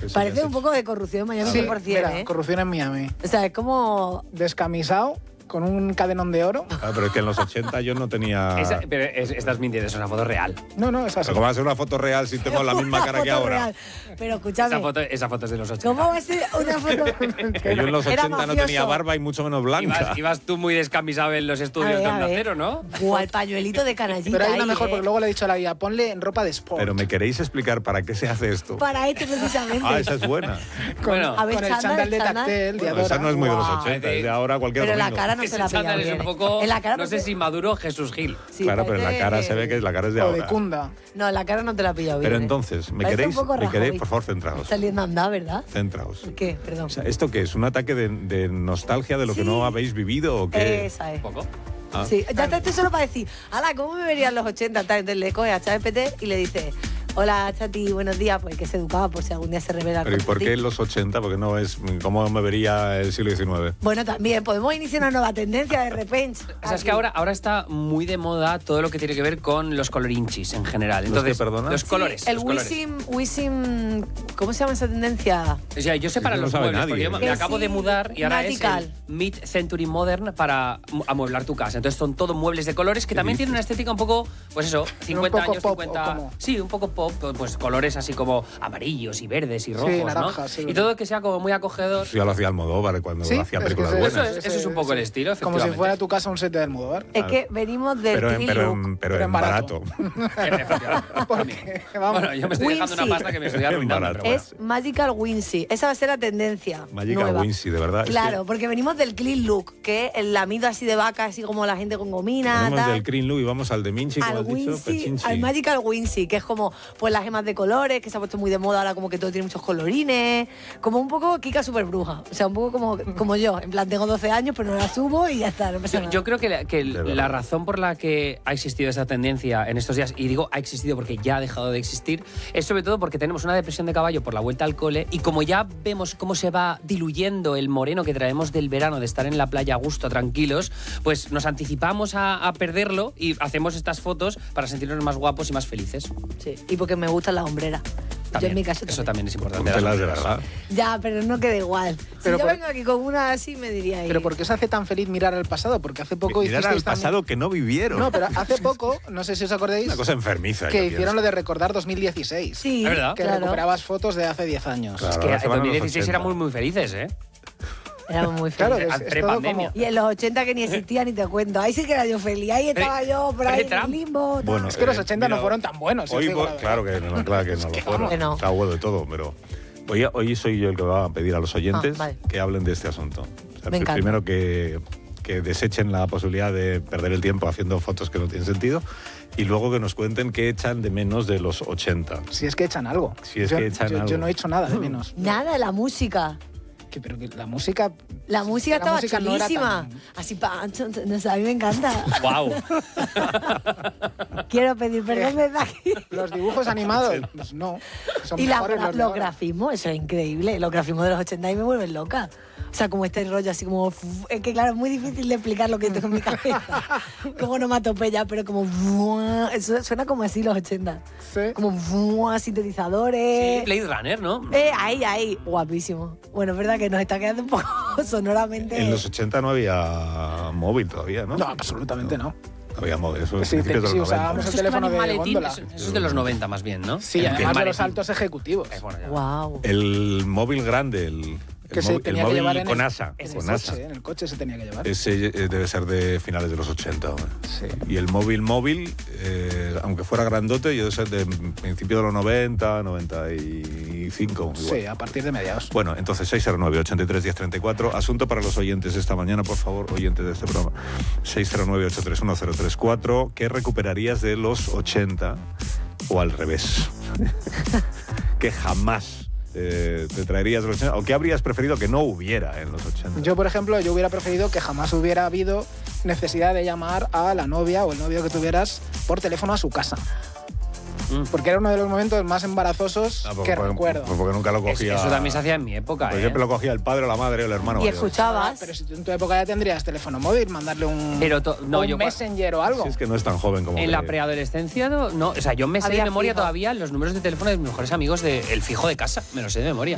Parece un poco de corrupción en Miami, Sí, 100%, mira, corrupción en Miami. O sea, es como... Descamisado, con un cadenón de oro. Ah, pero es que en los 80 yo no tenía... Pero estás mintiendo, es una foto real. No, es así. Pero ¿cómo va a ser una foto real si tengo la misma cara que Foto ahora? real. Pero escúchame, Esa foto es de los 80. ¿cómo va a ser una foto? Que yo en los Era 80 no mafioso. tenía barba y mucho menos blanca. Ibas tú muy descamisado en los estudios de A Onda ver. Cero, ¿no? O al pañuelito de canallita. Pero hay una ahí, mejor, porque luego le he dicho a la guía, ponle en ropa de sport. Pero ¿me queréis explicar para qué se hace esto? Para este precisamente. Ah, esa es buena. Bueno, A ver, con el chándal de Tactel, de Bueno, Adora. esa no es muy de los Guau. 80, es de ahora cualquier Pero la domingo. cara no se ese la pilla chándal es bien. un poco, En la cara no sé si Maduro o Jesús Gil. Sí, Claro, pero en la parece- cara se ve que la cara es de O ahora. de Cunda. No, en la cara no te la ha pillado bien. Pero entonces, ¿me Parece un queréis? poco ¿Me queréis? Rajoy. Por favor, centraos. Saliendo a andar, ¿verdad? Centraos. ¿Qué? Perdón. O sea, ¿esto qué es? ¿Un ataque de nostalgia de lo que Sí. no habéis vivido o qué? Esa es. Un poco. Ah. Sí, ya está, esto solo para decir, ala, ¿cómo me verían los 80? Tal, entonces le coge a ChatGPT y le dice, hola, Chati, buenos días, pues que se educaba por si algún día se revela. Pero ¿y por contra qué ti. en los 80? Porque no es... ¿Cómo me vería el siglo XIX? Bueno, también podemos iniciar una nueva tendencia de repente. O sea, es que ahora está muy de moda todo lo que tiene que ver con los colorinchis en general. ¿Los Entonces, qué, perdona? los Sí, colores. el los colores. Wisim, ¿cómo se llama esa tendencia? O sea, yo sé para no los sabe muebles, nadie. porque yo me Que acabo sí, de mudar y ahora Magical. es el Mid-Century Modern para amueblar tu casa. Entonces son todos muebles de colores que también tienen una estética un poco, pues eso, 50 poco años, pop, 50... ¿o cómo? Sí, un poco pop, pues colores así como amarillos y verdes y rojos, naranjas, ¿no? sí. Y todo que sea como muy acogedor. Eso ya lo hacía Almodóvar cuando Sí, hacía es que películas ese- buenas. Eso es un poco el estilo, Como si efectivamente. fuera tu casa un set de Almodóvar. Es que venimos del Pero Green Look. en barato. Porque, vamos, Bueno, yo me estoy dejando una Wincy. pasta que me estoy arruinando. Barato. pero bueno. Es Magical Wincy. Esa va a ser la tendencia. Magical nueva. Wincy, de verdad. es Claro, que porque venimos del clean look, que el lamido así de vaca, así como la gente con gomina, venimos tal. del Green Look y vamos al de Minchi, como Al has dicho, Wincy, Pechinchi. al Magical Wincy, que es como pues las gemas de colores, que se ha puesto muy de moda ahora, como que todo tiene muchos colorines, como un poco Kika super bruja, o sea, un poco como yo, en plan tengo 12 años pero no la subo y ya está, no pasa nada. Yo creo que verdad. la razón por la que ha existido esta tendencia en estos días, y digo ha existido porque ya ha dejado de existir, es sobre todo porque tenemos una depresión de caballo por la vuelta al cole y como ya vemos cómo se va diluyendo el moreno que traemos del verano de estar en la playa a gusto, tranquilos, pues nos anticipamos a perderlo y hacemos estas fotos para sentirnos más guapos y más felices. Sí, y porque me gustan las hombreras. Yo También, en mi caso eso también. también es importante. Póntelas de verdad. Ya, pero no queda igual. Pero si yo por- vengo aquí con una así me diría Pero ¿por qué se hace tan feliz mirar al pasado? Porque hace poco Mirar al hicisteis también- pasado que no vivieron. No, pero hace poco, no sé si os acordáis, Una cosa enfermiza. que yo hicieron pienso. lo de recordar 2016. Sí, ¿Es verdad? Que claro. recuperabas fotos de hace 10 años. Claro. Que Ahora en se van a los 2016 80. éramos muy felices, ¿eh? Éramos muy Claro, felices. es todo Prepandemia. como... Y en los 80 que ni existía ni te cuento. Ahí sí que era yo feliz. Ahí estaba yo por ahí en el Pre-Trump. limbo. tal. Bueno, Es que los 80 mira, no fueron tan buenos. si os Hoy, digo la verdad. claro que no, claro que no lo fueron. que no. Está bueno de todo, pero hoy soy yo el que va a pedir a los oyentes vale. que hablen de este asunto. O sea, Me encanta. primero que desechen la posibilidad de perder el tiempo haciendo fotos que no tienen sentido y luego que nos cuenten qué echan de menos de los 80. Si es que echan algo. Si es yo, que echan yo- algo. yo no he hecho nada de menos. Nada, la música. Pero que la música... La música la estaba música no era chulísima. tan- Así, no sé, a mí me encanta. ¡Wow! Quiero pedir perdón desde aquí. Los dibujos animados, pues no. Son Y mejores los de los ahora. grafismos, eso es increíble. Los grafismos de los 80 y me vuelven loca. O sea, como este rollo así como... Es que claro, es muy difícil de explicar lo que tengo en mi cabeza. Como onomatopeya, pero como... Eso suena como así los 80. Sí. Como sintetizadores. Sí, Blade Runner, ¿no? Ahí, guapísimo. Bueno, es verdad que nos está quedando un poco sonoramente... En los 80 no había móvil todavía, ¿no? No, absolutamente no. No había móvil, eso es Sí, principios de sí, los 90. usábamos el Esos que van teléfono en de maletín, góndola. eso es de los 90 más bien, ¿no? Sí, El además de los maletín. altos ejecutivos. Bueno, ya. Wow. El móvil grande, el Que se móvil, tenía que móvil llevar en con el- asa. En el Con coche, asa. en el coche se tenía que llevar. Ese debe ser de finales de los 80. hombre. Sí. Y el móvil, aunque fuera grandote, yo debe ser de principio de los 90, 95. Sí, igual. a partir de mediados. Bueno, entonces 609-83-1034. Asunto para los oyentes esta mañana, por favor, oyentes de este programa. 609-831-034. ¿Qué recuperarías de los 80 o al revés? Que jamás te traerías de los 80. ¿O qué habrías preferido que no hubiera en los 80? Yo, por ejemplo, yo hubiera preferido que jamás hubiera habido necesidad de llamar a la novia o el novio que tuvieras por teléfono a su casa. Porque era uno de los momentos más embarazosos que recuerdo. Porque nunca lo cogía. Eso también se hacía en mi época, Pues ¿eh? siempre lo cogía el padre o la madre o el hermano. Y mayor. escuchabas... Pero si tú en tu época ya tendrías teléfono móvil, mandarle un, Pero no, un yo Messenger o algo. Si es que no es tan joven como en que- la preadolescencia no, o sea, yo me sé de Había memoria fijo. todavía los números de teléfono de mis mejores amigos del fijo de casa, me lo sé de memoria.